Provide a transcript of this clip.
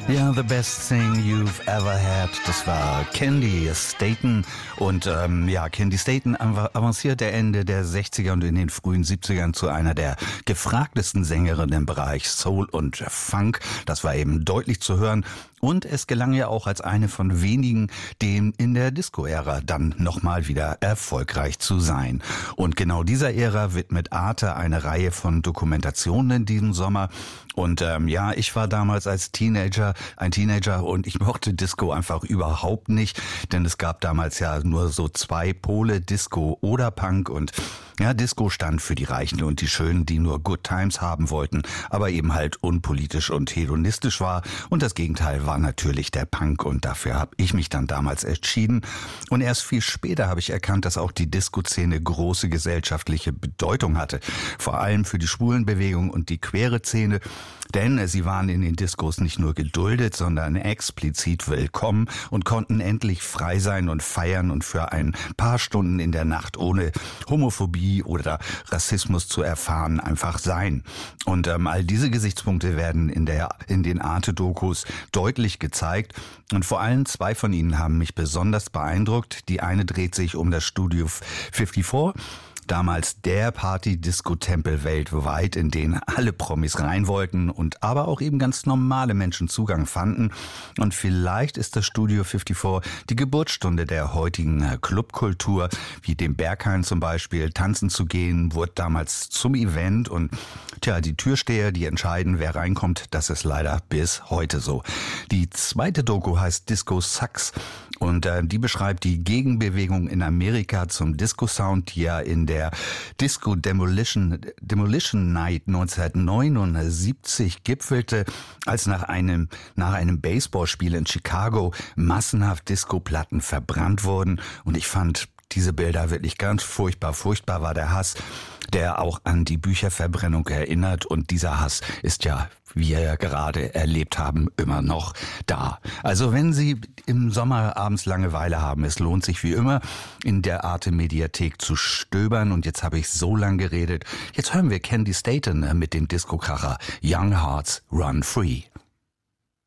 Ja, The Best Thing You've Ever Had, das war Candy Staten. Und Candy Staten avancierte Ende der 60er und in den frühen 70ern zu einer der gefragtesten Sängerinnen im Bereich Soul und Funk. Das war eben deutlich zu hören. Und es gelang ja auch als eine von wenigen, dem in der Disco-Ära dann nochmal wieder erfolgreich zu sein. Und genau dieser Ära widmet Arte eine Reihe von Dokumentationen in diesem Sommer. Und ich war damals als ein Teenager und ich mochte Disco einfach überhaupt nicht, denn es gab damals ja nur so zwei Pole, Disco oder Punk, und ja, Disco stand für die Reichen und die Schönen, die nur Good Times haben wollten, aber eben halt unpolitisch und hedonistisch war, und das Gegenteil war natürlich der Punk, und dafür habe ich mich dann damals entschieden. Und erst viel später habe ich erkannt, dass auch die Disco-Szene große gesellschaftliche Bedeutung hatte, vor allem für die Schwulenbewegung und die queere Szene. Denn sie waren in den Diskos nicht nur geduldet, sondern explizit willkommen und konnten endlich frei sein und feiern und für ein paar Stunden in der Nacht ohne Homophobie oder Rassismus zu erfahren einfach sein. Und all diese Gesichtspunkte werden in den Arte-Dokus deutlich gezeigt. Und vor allem zwei von ihnen haben mich besonders beeindruckt. Die eine dreht sich um das Studio 54. Damals der Party-Disco-Tempel weltweit, in den alle Promis rein wollten und aber auch eben ganz normale Menschen Zugang fanden. Und vielleicht ist das Studio 54 die Geburtsstunde der heutigen Clubkultur, wie dem Berghain zum Beispiel. Tanzen zu gehen wurde damals zum Event, und die Türsteher, die entscheiden, wer reinkommt, das ist leider bis heute so. Die zweite Doku heißt Disco Sucks. Und die beschreibt die Gegenbewegung in Amerika zum Disco-Sound, die ja in der Disco Demolition Night 1979 gipfelte, als nach einem Baseballspiel in Chicago massenhaft Disco-Platten verbrannt wurden. Und ich fand diese Bilder wirklich ganz furchtbar. Furchtbar war der Hass, der auch an die Bücherverbrennung erinnert. Und dieser Hass ist ja, wie wir ja gerade erlebt haben, immer noch da. Also wenn Sie im Sommer abends Langeweile haben, es lohnt sich wie immer, in der Arte-Mediathek zu stöbern. Und jetzt habe ich so lang geredet. Jetzt hören wir Candy Staten mit dem Disco-Kracher Young Hearts Run Free.